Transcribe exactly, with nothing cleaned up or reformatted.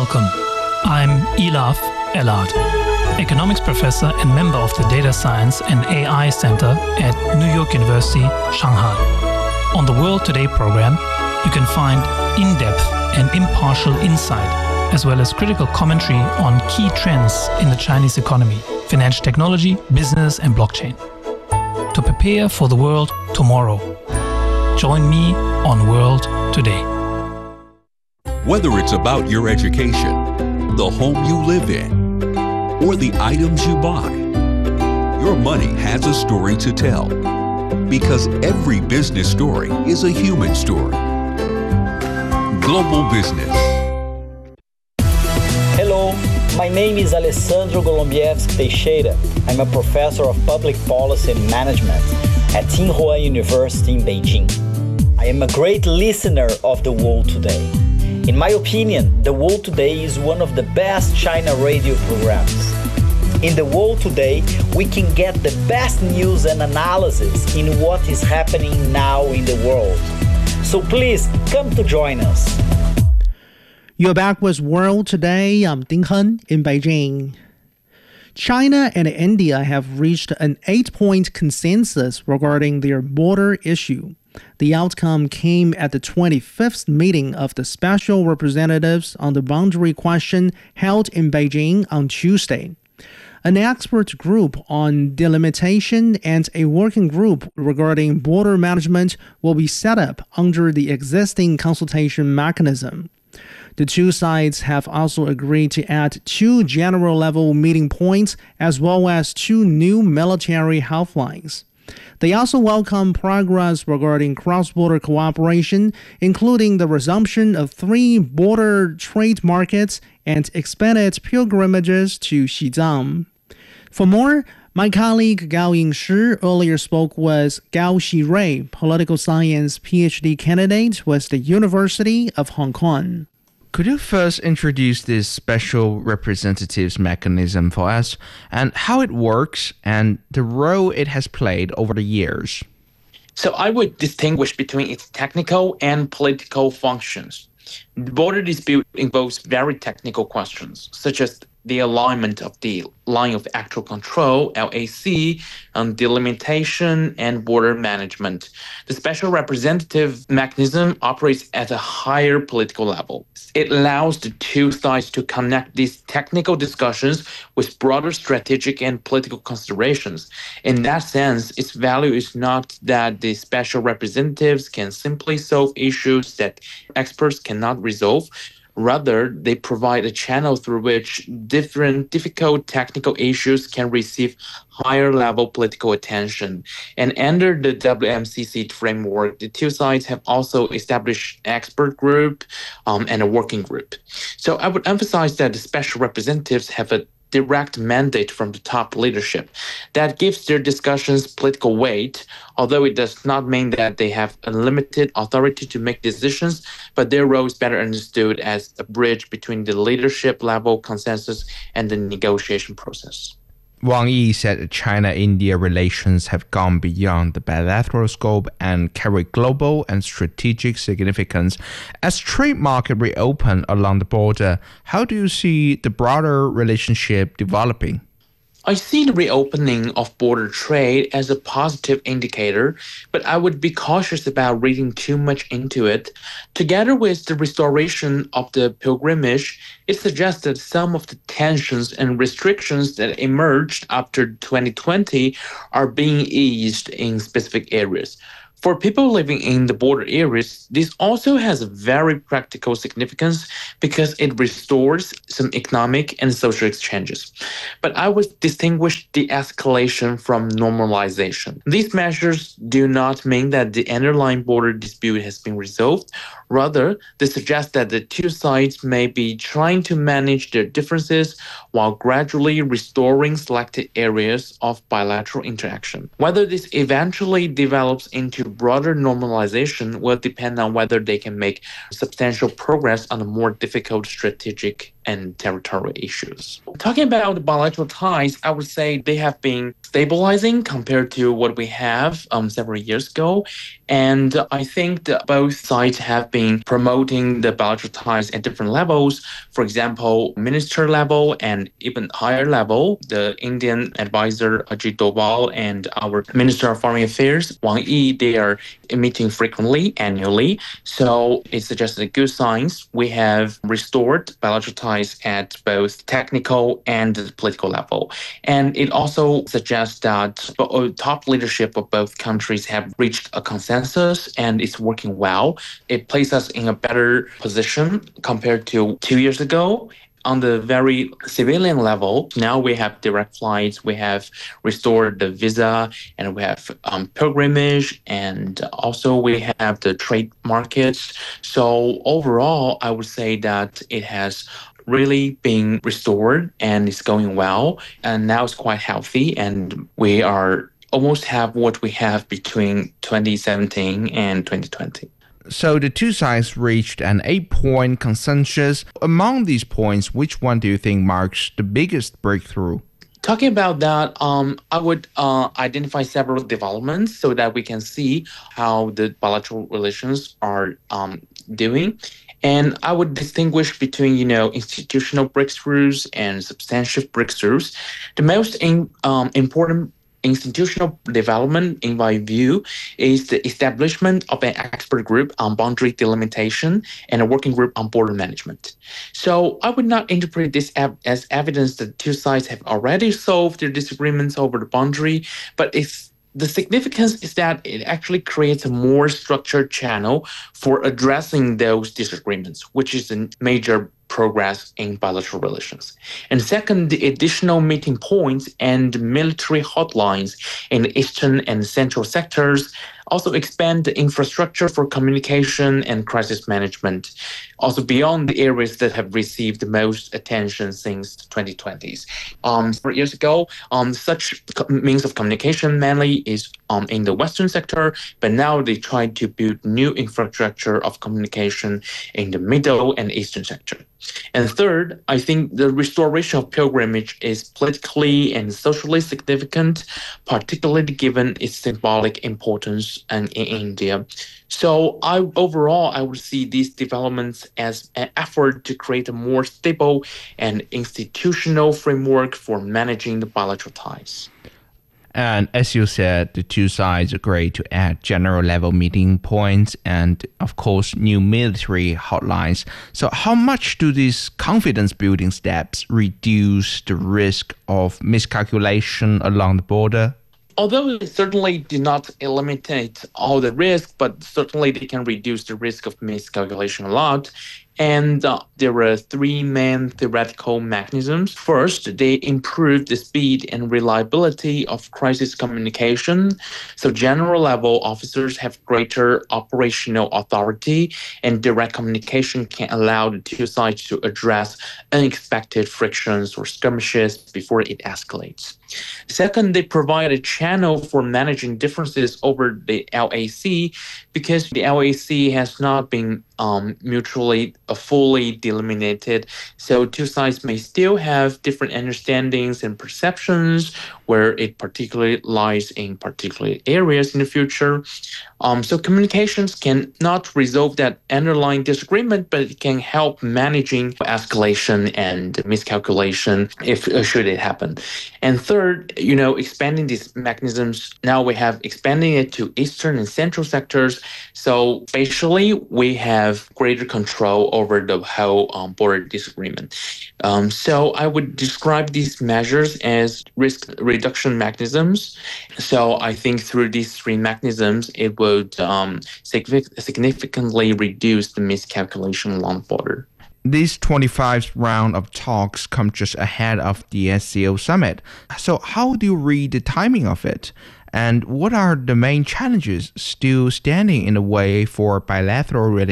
Welcome. I'm Elaf Elad, economics professor and member of the Data Science and A I Center at New York University, Shanghai. On the World Today program, you can find in-depth and impartial insight, as well as critical commentary on key trends in the Chinese economy, financial technology, business, and blockchain. To prepare for the world tomorrow, join me on World Today. Whether it's about your education, the home you live in, or the items you buy, your money has a story to tell. Because every business story is a human story. Global Business. Hello, my name is Alessandro Golombieski Teixeira. I'm a professor of public policy and management at Tsinghua University in Beijing. I am a great listener of The World Today. In my opinion, The World Today is one of the best China radio programs. In The World Today, we can get the best news and analysis in what is happening now in the world. So please, come to join us. You're back with World Today. I'm Ding Hen in Beijing. China and India have reached an eight-point consensus regarding their border issue. The outcome came at the twenty-fifth meeting of the Special Representatives on the Boundary Question held in Beijing on Tuesday. An expert group on delimitation and a working group regarding border management will be set up under the existing consultation mechanism. The two sides have also agreed to add two general-level meeting points as well as two new military helplines. They also welcome progress regarding cross-border cooperation, including the resumption of three border trade markets and expanded pilgrimages to Xizang. For more, my colleague Gao Yingshi earlier spoke with Gao Xirui, political science PhD candidate with the University of Hong Kong. Could you first introduce this special representatives mechanism for us and how it works and the role it has played over the years? So I would distinguish between its technical and political functions. The border dispute involves very technical questions, such as the alignment of the line of actual control, L A C, and delimitation and border management. The special representative mechanism operates at a higher political level. It allows the two sides to connect these technical discussions with broader strategic and political considerations. In that sense, its value is not that the special representatives can simply solve issues that experts cannot resolve. Rather, they provide a channel through which different difficult technical issues can receive higher-level political attention. And under the W M C C framework, the two sides have also established an expert group um, and a working group. So I would emphasize that the special representatives have a direct mandate from the top leadership that gives their discussions political weight, although it does not mean that they have unlimited authority to make decisions, but their role is better understood as a bridge between the leadership level consensus and the negotiation process. Wang Yi said that China-India relations have gone beyond the bilateral scope and carry global and strategic significance. As trade markets reopen along the border, how do you see the broader relationship developing? I see the reopening of border trade as a positive indicator, but I would be cautious about reading too much into it. Together with the restoration of the pilgrimage, it suggests that some of the tensions and restrictions that emerged after twenty twenty are being eased in specific areas. For people living in the border areas, this also has a very practical significance because it restores some economic and social exchanges. But I would distinguish de-escalation from normalization. These measures do not mean that the underlying border dispute has been resolved. Rather, they suggest that the two sides may be trying to manage their differences while gradually restoring selected areas of bilateral interaction. Whether this eventually develops into broader normalization will depend on whether they can make substantial progress on the more difficult strategic and territorial issues. Talking about bilateral ties, I would say they have been stabilizing compared to what we have um, several years ago. And I think that both sides have been promoting the bilateral ties at different levels. For example, minister level and even higher level, the Indian advisor Ajit Doval and our Minister of Foreign Affairs, Wang Yi, they are meeting frequently, annually. So it suggests a good signs. We have restored bilateral ties at both technical and political level. And it also suggests that top leadership of both countries have reached a consensus and it's working well. It places us in a better position compared to two years ago. On the very civilian level, now we have direct flights, we have restored the visa, and we have um, pilgrimage, and also we have the trade markets. So overall, I would say that it has really been restored and it's going well, and now it's quite healthy, and we are almost have what we have between twenty seventeen and twenty twenty. So the two sides reached an eight-point consensus. Among these points, which one do you think marks the biggest breakthrough? Talking about that, um, I would uh, identify several developments so that we can see how the bilateral relations are um, doing. And I would distinguish between, you know, institutional breakthroughs and substantive breakthroughs. The most in, um, important institutional development, in my view, is the establishment of an expert group on boundary delimitation and a working group on border management. So I would not interpret this as evidence that two sides have already solved their disagreements over the boundary, but it's the significance is that it actually creates a more structured channel for addressing those disagreements, which is a major progress in bilateral relations. And second, the additional meeting points and military hotlines in the eastern and central sectors also expand the infrastructure for communication and crisis management, also beyond the areas that have received the most attention since the twenty twenties. Um, four years ago, um, such means of communication mainly is um, in the Western sector, but now they try to build new infrastructure of communication in the middle and eastern sector. And third, I think the restoration of pilgrimage is politically and socially significant, particularly given its symbolic importance and in India. So I overall, I would see these developments as an effort to create a more stable and institutional framework for managing the bilateral ties. And as you said, the two sides agreed to add general level meeting points and, of course, new military hotlines. So how much do these confidence building steps reduce the risk of miscalculation along the border? Although it certainly do not eliminate all the risk, but certainly they can reduce the risk of miscalculation a lot. And uh, there are three main theoretical mechanisms. First, they improve the speed and reliability of crisis communication. So general level officers have greater operational authority, and direct communication can allow the two sides to address unexpected frictions or skirmishes before it escalates. Second, they provide a channel for managing differences over the L A C, because the L A C has not been um, mutually uh, fully delimited. So two sides may still have different understandings and perceptions where it particularly lies in particular areas in the future. Um, so communications can not resolve that underlying disagreement, but it can help managing escalation and miscalculation if uh, should it happen. And third, you know, expanding these mechanisms, now we have expanding it to eastern and central sectors. So spatially, we have greater control over the whole um, border disagreement. Um, so I would describe these measures as risk reduction mechanisms. So I think through these three mechanisms, it would um, significantly reduce the miscalculation along the border. This twenty-fifth round of talks come just ahead of the S C O summit. So how do you read the timing of it? And what are the main challenges still standing in the way for bilateral relations?